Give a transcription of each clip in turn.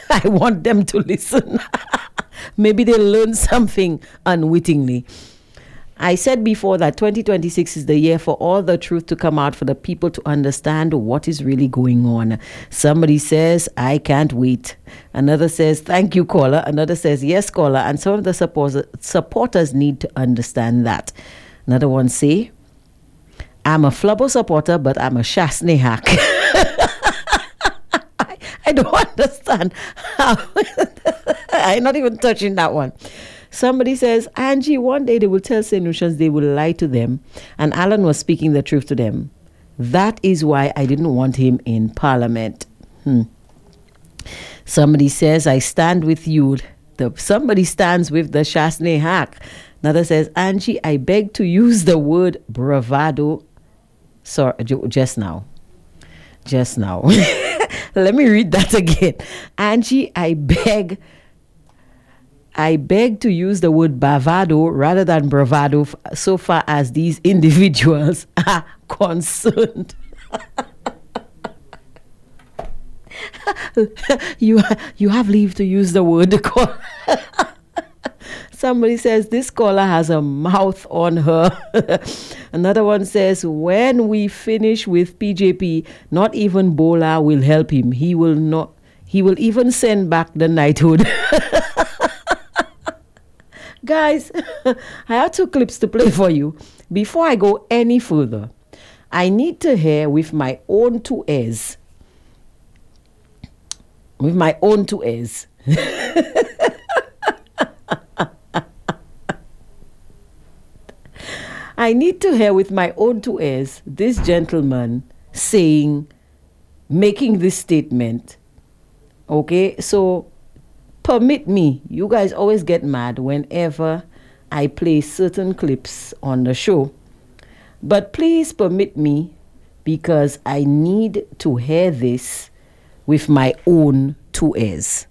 I want them to listen. Maybe they'll learn something unwittingly. I said before that 2026 is the year for all the truth to come out, for the people to understand what is really going on. Somebody says, I can't wait. Another says, thank you, caller. Another says, yes, caller. And some of the supporters need to understand that. Another one say, I'm a Flubbo supporter, but I'm a Shasney hack. I don't understand how. I'm not even touching that one. Somebody says, Angie, one day they will tell St. Lucians they will lie to them, and Alan was speaking the truth to them. That is why I didn't want him in Parliament. Somebody says, I stand with you. Somebody stands with the Shasney hack. Another says, Angie, I beg to use the word bravado. Sorry, just now. Let me read that again. Angie, I beg to use the word bravado rather than bravado so far as these individuals are concerned. You have leave to use the word. Somebody says, this caller has a mouth on her. Another one says, when we finish with PJP, not even Bola will help him. He will even send back the knighthood. Guys, I have 2 clips to play for you. Before I go any further, I need to hear with my own 2 ears. With my own 2 ears. I need to hear with my own 2 ears this gentleman making this statement. Okay, so permit me. You guys always get mad whenever I play certain clips on the show. But please permit me, because I need to hear this with my own 2 ears.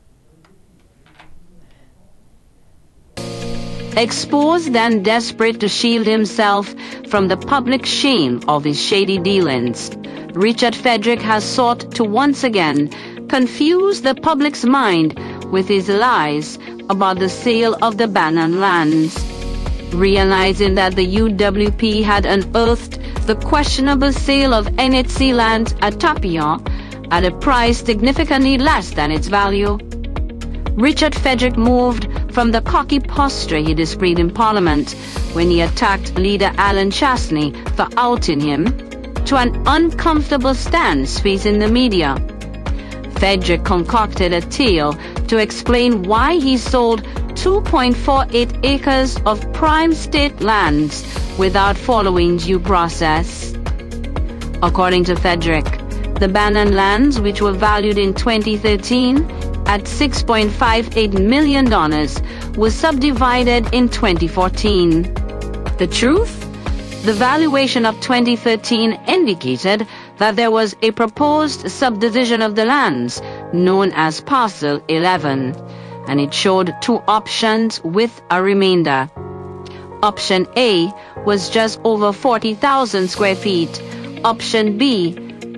Exposed and desperate to shield himself from the public shame of his shady dealings, Richard Frederick has sought to once again confuse the public's mind with his lies about the sale of the Bannon lands. Realizing that the UWP had unearthed the questionable sale of NHC lands at Tapia at a price significantly less than its value, Richard Frederick moved from the cocky posture he displayed in Parliament when he attacked leader Alan Shasney for outing him to an uncomfortable stance facing the media. Frederick concocted a tale to explain why he sold 2.48 acres of prime state lands without following due process. According to Frederick, the Bannon lands, which were valued in 2013 at $6.58 million, was subdivided in 2014. The truth? The valuation of 2013 indicated that there was a proposed subdivision of the lands known as Parcel 11, and it showed 2 options with a remainder. Option A was just over 40,000 square feet. Option B,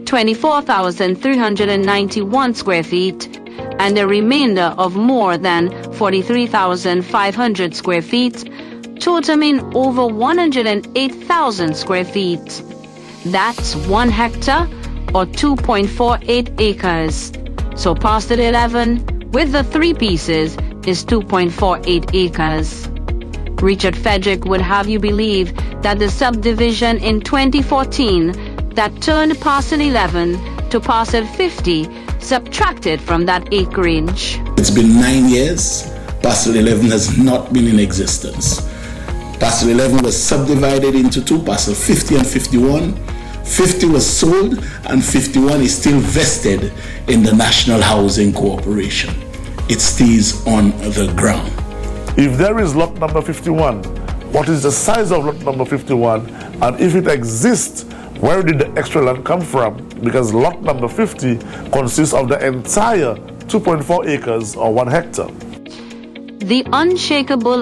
24,391 square feet, and a remainder of more than 43,500 square feet, totaling over 108,000 square feet. That's 1 hectare or 2.48 acres. So Parcel 11 with the 3 pieces is 2.48 acres. Richard Frederick would have you believe that the subdivision in 2014 that turned Parcel 11 to Parcel 50 subtracted from that acreage. It's been 9 years. Parcel 11 has not been in existence. Parcel 11 was subdivided into 2, Parcel 50 and 51. 50 was sold and 51 is still vested in the National Housing Corporation. It stays on the ground. If there is lot number 51, what is the size of lot number 51? And if it exists, where did the extra land come from? Because lot number 50 consists of the entire 2.4 acres or 1 hectare. The unshakable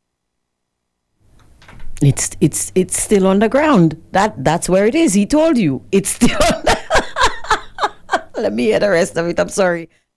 It's still on the ground. That's where it is. He told you. It's still on the Let me hear the rest of it. I'm sorry.